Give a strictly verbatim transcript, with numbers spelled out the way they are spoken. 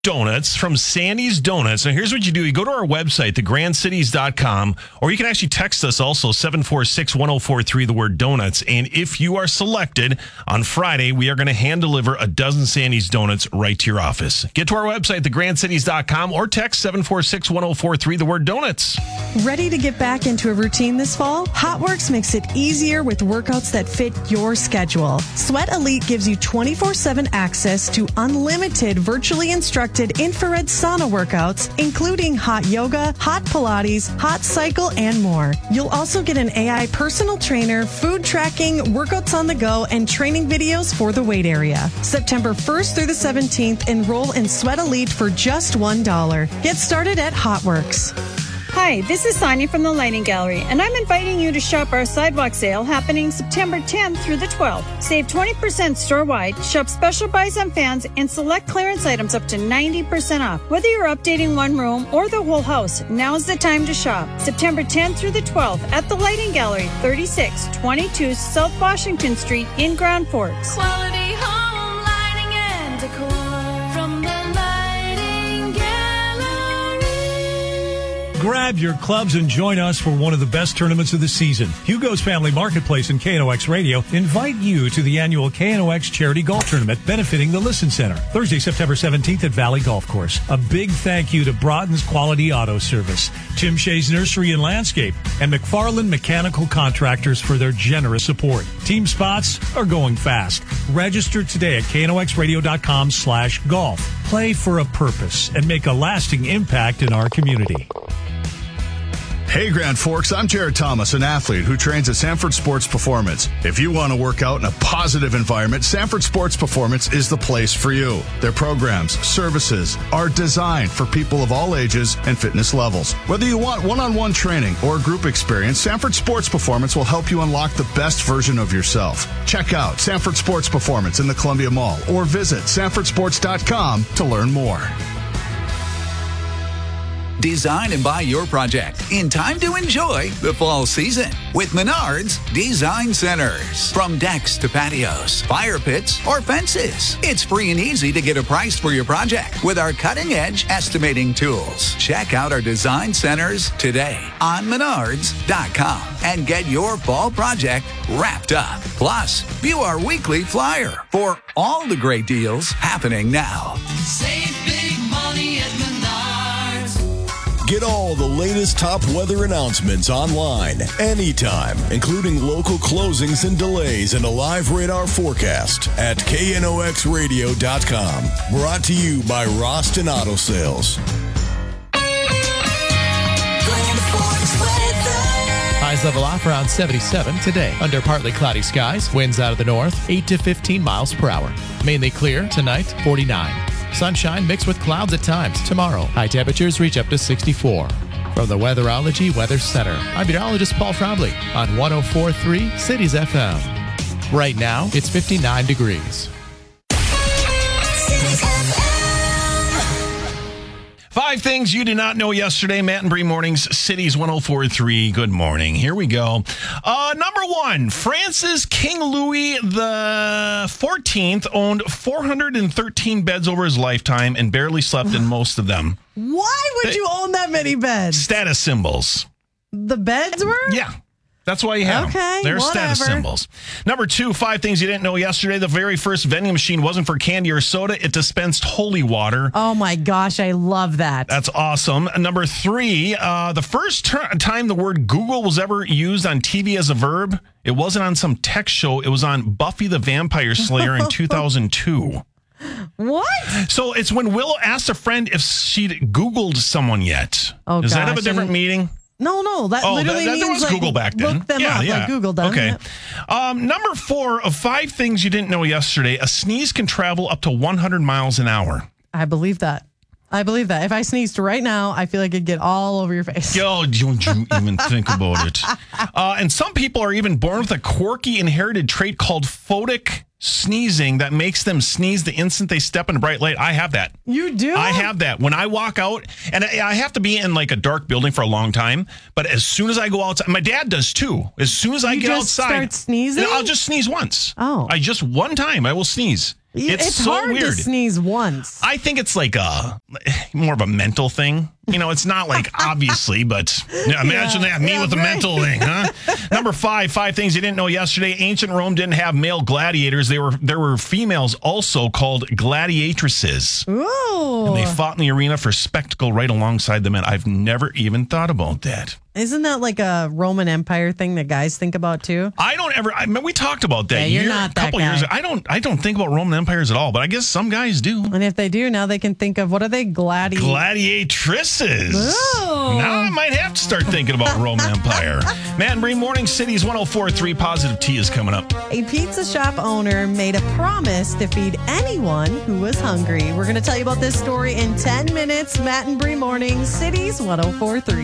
donuts from Sandy's Donuts. Now, here's what you do. You go to our website, the grand cities dot com, or you can actually text us also, seven four six, one oh four three, the word donuts. And if you are selected on Friday, we are going to hand deliver a dozen Sandy's Donuts right to your office. Get to our website, the grand cities dot com, or text seven four six, one oh four three, the word donuts. Ready to get back into a routine this fall? HotWorks makes it easier with workouts that fit your schedule. Sweat Elite gives you twenty-four seven access to unlimited virtually instructed infrared sauna workouts, including hot yoga, hot Pilates, hot cycle, and more. You'll also get an A I personal trainer, food tracking, workouts on the go, and training videos for the weight area. September first through the seventeenth, enroll in Sweat Elite for just one dollar. Get started at HotWorks. Hi, this is Sonia from the Lighting Gallery, and I'm inviting you to shop our sidewalk sale happening September tenth through the twelfth. Save twenty percent store-wide, shop special buys on fans, and select clearance items up to ninety percent off. Whether you're updating one room or the whole house, now's the time to shop. September tenth through the twelfth at the Lighting Gallery, thirty-six twenty-two South Washington Street in Grand Forks. Quality home lighting and decor from the Lighting Gallery. Grab your clubs and join us for one of the best tournaments of the season. Hugo's Family Marketplace and K N O X Radio invite you to the annual K N O X Charity Golf Tournament benefiting the Listen Center. Thursday, September seventeenth at Valley Golf Course. A big thank you to Broughton's Quality Auto Service, Tim Shea's Nursery and Landscape, and McFarland Mechanical Contractors for their generous support. Team spots are going fast. Register today at K N O X radio dot com slash golf. Play for a purpose and make a lasting impact in our community. Hey Grand Forks, I'm Jared Thomas, an athlete who trains at Sanford Sports Performance. If you want to work out in a positive environment, Sanford Sports Performance is the place for you. Their programs, services are designed for people of all ages and fitness levels. Whether you want one-on-one training or group experience, Sanford Sports Performance will help you unlock the best version of yourself. Check out Sanford Sports Performance in the Columbia Mall or visit sanford sports dot com to learn more. Design and buy your project in time to enjoy the fall season with Menards Design Centers. From decks to patios, fire pits, or fences, it's free and easy to get a price for your project with our cutting-edge estimating tools. Check out our design centers today on menards dot com and get your fall project wrapped up. Plus, view our weekly flyer for all the great deals happening now. Save big money at Menards. Get all the latest top weather announcements online, anytime, including local closings and delays and a live radar forecast at K N O X radio dot com. Brought to you by Roston Auto Sales. Highs level off around seventy-seven today. Under partly cloudy skies, winds out of the north, eight to fifteen miles per hour. Mainly clear tonight, forty-nine. Sunshine mixed with clouds at times tomorrow. High temperatures reach up to sixty-four. From the Weatherology Weather Center, I'm meteorologist Paul Trombley on one oh four point three Cities F M. Right now, it's fifty-nine degrees. Five things you did not know yesterday. Matt and Bree Mornings, Cities one oh four point three. Good morning. Here we go. Uh, number one, France's King Louis the fourteenth owned four hundred thirteen beds over his lifetime and barely slept in most of them. Why would They- you own that many beds? Status symbols. The beds were? Yeah. That's why you have Okay, them. They're status whatever. symbols. Number two, five things you didn't know yesterday. The very first vending machine wasn't for candy or soda. It dispensed holy water. Oh my gosh, I love that. That's awesome. Number three, uh, the first ter- time the word Google was ever used on T V as a verb, it wasn't on some tech show. It was on Buffy the Vampire Slayer in two thousand two. What? So it's when Willow asked a friend if she'd Googled someone yet. Oh, Does that have a gosh, different and- meaning? No, no, that Oh, literally that, that, means there was like, Google back then. Look them yeah, up, yeah. like Google does. Okay. Um, number four of five things you didn't know yesterday, a sneeze can travel up to one hundred miles an hour. I believe that. I believe that. If I sneezed right now, I feel like it'd get all over your face. Yo, don't you even think about it. Uh, and some people are even born with a quirky inherited trait called photic sneezing that makes them sneeze the instant they step in a bright light. I have that. You do? I have that. When I walk out, and I I have to be in like a dark building for a long time, but as soon as I go outside, my dad does too. As soon as I You get just outside, start sneezing? I'll just sneeze once. Oh. I just one time I will sneeze. It's, It's, so hard weird. to sneeze once. I think it's like a more of a mental thing. You know, it's not like obviously, but yeah, imagine Yeah. that. Me Yeah, with a right. mental thing, huh? Number five, five things you didn't know yesterday. Ancient Rome didn't have male gladiators. They were there were females also called gladiatresses. Ooh. And they fought in the arena for spectacle right alongside the men. I've never even thought about that. Isn't that like a Roman Empire thing that guys think about too? I don't ever. I mean, we talked about that Yeah, you're year, not a that couple guy. years ago. I don't. I don't think about Roman empires at all. But I guess some guys do. And if they do, now they can think of what are they gladi? Gladiatresses. Oh. Now I might have to start thinking about Roman Empire. Matt and Bree, Morning City's one oh four point three Positive Tea is coming up. A pizza shop owner made a promise to feed anyone who was hungry. We're going to tell you about this story in ten minutes. Matt and Bree Morning City's one oh four point three.